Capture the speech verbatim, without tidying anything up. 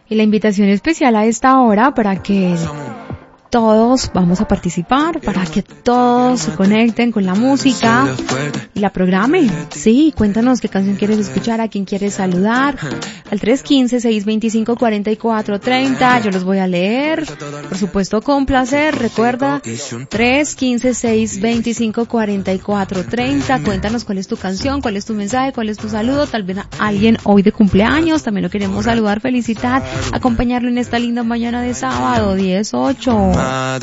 Y la invitación especial a esta hora para que todos vamos a participar, para que todos se conecten con la música y la programen. Sí, cuéntanos qué canción quieres escuchar, a quién quieres saludar. Al tres uno cinco, seis dos cinco, cuatro cuatro tres cero, yo los voy a leer. Por supuesto, con placer. Recuerda, tres uno cinco, seis dos cinco, cuatro cuatro tres cero. Cuéntanos cuál es tu canción, cuál es tu mensaje, cuál es tu saludo. Tal vez a alguien hoy de cumpleaños, también lo queremos saludar, felicitar, acompañarlo en esta linda mañana de sábado, diez ocho.